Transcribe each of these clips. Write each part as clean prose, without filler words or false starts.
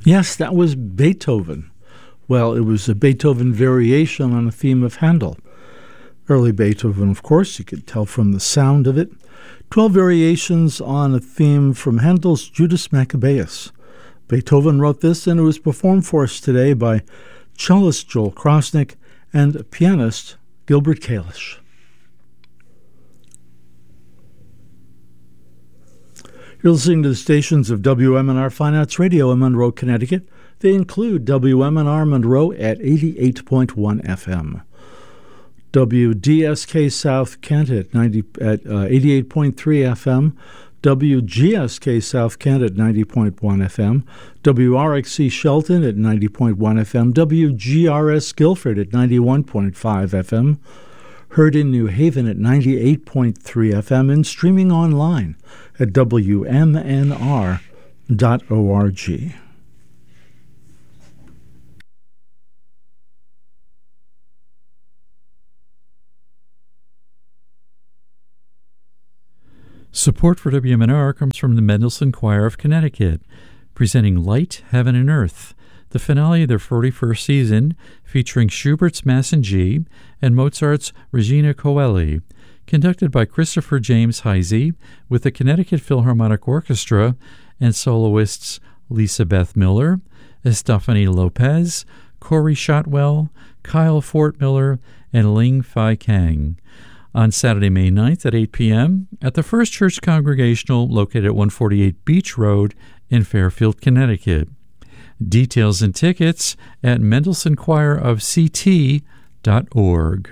Yes, that was Beethoven. Well, it was a Beethoven variation on a theme of Handel. Early Beethoven, of course, you could tell from the sound of it. 12 variations on a theme from Handel's Judas Maccabeus. Beethoven wrote this, and it was performed for us today by cellist Joel Krosnick and pianist Gilbert Kalish. You're listening to the stations of WMNR Fine Arts Radio in Monroe, Connecticut. They include WMNR Monroe at 88.1 FM, WDSK South Kent at 88.3 FM, WGSK South Kent at 90.1 FM, WRXC Shelton at 90.1 FM, WGRS Guilford at 91.5 FM, heard in New Haven at 98.3 FM, and streaming online at WMNR.org. Support for WMNR comes from the Mendelssohn Choir of Connecticut, presenting Light, Heaven, and Earth, the finale of their 41st season, featuring Schubert's Mass in G and Mozart's Regina Coeli, conducted by Christopher James Heisey with the Connecticut Philharmonic Orchestra and soloists Lisa Beth Miller, Estefany Lopez, Corey Shotwell, Kyle Fort Miller, and Ling Fai Kang. On Saturday, May 9th at 8 p.m. at the First Church Congregational located at 148 Beach Road in Fairfield, Connecticut. Details and tickets at mendelssohnchoirofct.org.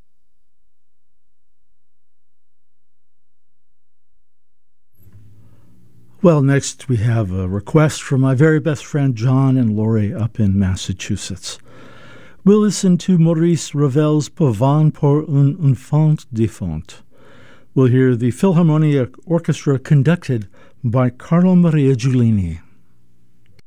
Well, next we have a request from my very best friend John and Lori up in Massachusetts. We'll listen to Maurice Ravel's Pavane pour un enfant défunt. We'll hear the Philharmonia Orchestra conducted by Carlo Maria Giulini.